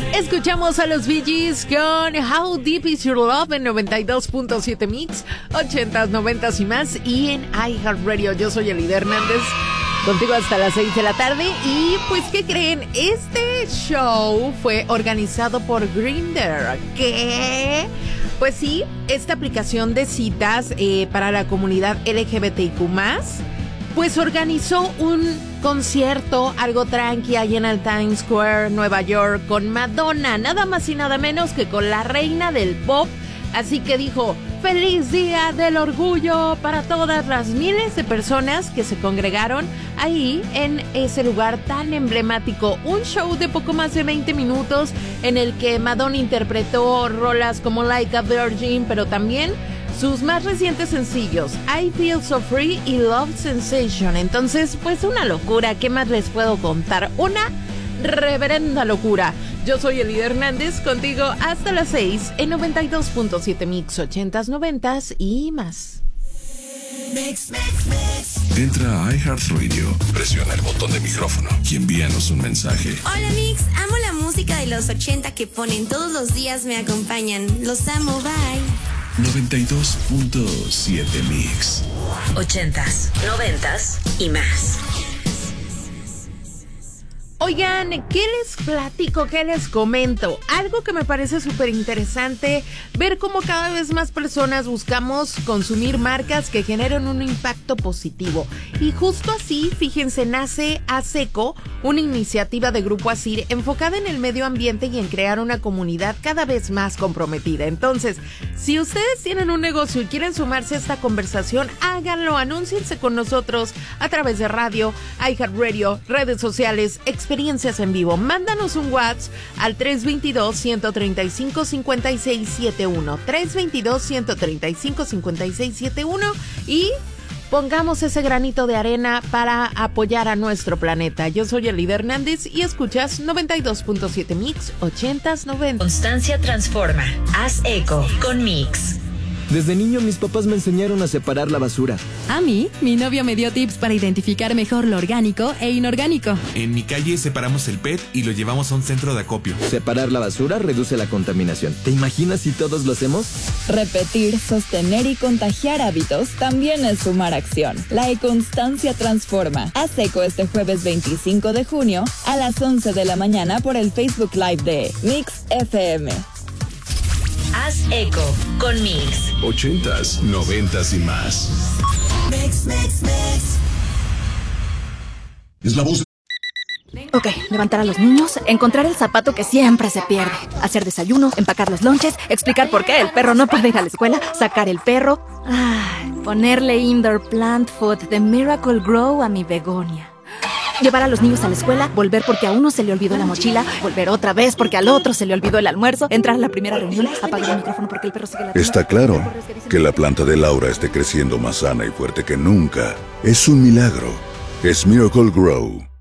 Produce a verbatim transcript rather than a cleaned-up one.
Escuchamos a los Bee Gees con How Deep Is Your Love en noventa y dos punto siete Mix, ochentas, noventas y más, y en iHeartRadio. Yo soy Elide Hernández, contigo hasta las seis de la tarde. Y pues, ¿qué creen? Este show fue organizado por Grindr. ¿Qué? Pues sí, esta aplicación de citas eh, para la comunidad L G B T I Q más, pues organizó un concierto algo tranqui ahí en el Times Square, Nueva York, con Madonna, nada más y nada menos que con la reina del pop. Así que dijo, feliz día del orgullo para todas las miles de personas que se congregaron ahí en ese lugar tan emblemático. Un show de poco más de veinte minutos en el que Madonna interpretó rolas como Like a Virgin, pero también sus más recientes sencillos, I Feel So Free y Love Sensation. Entonces, pues una locura, ¿qué más les puedo contar? Una reverenda locura. Yo soy Elide Hernández, contigo hasta las seis en noventa y dos punto siete Mix, ochentas, noventas y más. Mix, mix, mix. Entra a iHeartRadio, presiona el botón de micrófono y envíanos un mensaje. Hola Mix, amo la música de los ochenta que ponen todos los días, me acompañan. Los amo, bye. noventa y dos punto siete Mix. Ochentas, noventas y más. Oigan, ¿qué les platico? ¿Qué les comento? Algo que me parece súper interesante, ver cómo cada vez más personas buscamos consumir marcas que generen un impacto positivo. Y justo así, fíjense, nace ASECO, una iniciativa de Grupo Asir enfocada en el medio ambiente y en crear una comunidad cada vez más comprometida. Entonces, si ustedes tienen un negocio y quieren sumarse a esta conversación, háganlo, anúnciense con nosotros a través de radio, iHeartRadio, redes sociales, experiencias en vivo. Mándanos un WhatsApp al tres dos dos, uno tres cinco, cinco seis siete uno, tres dos dos, uno tres cinco, cinco seis siete uno, y pongamos ese granito de arena para apoyar a nuestro planeta. Yo soy Elide Hernández y escuchas noventa y dos punto siete Mix, ochentas, noventas. Constancia transforma. Haz eco con Mix. Desde niño mis papás me enseñaron a separar la basura. A mí, mi novio me dio tips para identificar mejor lo orgánico e inorgánico. En mi calle separamos el P E T y lo llevamos a un centro de acopio. Separar la basura reduce la contaminación. ¿Te imaginas si todos lo hacemos? Repetir, sostener y contagiar hábitos también es sumar acción. La e-constancia transforma. Haz eco este jueves veinticinco de junio a las once de la mañana por el Facebook Live de Mix F M. Haz eco con Mix. Ochentas, noventas y más. Mix, mix, mix. Es la voz. Ok, levantar a los niños, encontrar el zapato que siempre se pierde, hacer desayuno, empacar los lonches, explicar por qué el perro no puede ir a la escuela, sacar el perro, ah, ponerle indoor plant food de Miracle Grow a mi begonia. Llevar a los niños a la escuela, volver porque a uno se le olvidó la mochila, volver otra vez porque al otro se le olvidó el almuerzo, entrar a la primera reunión, apagar el micrófono porque el perro sigue la... Está claro que la planta de Laura esté creciendo más sana y fuerte que nunca. Es un milagro. Es Miracle Grow.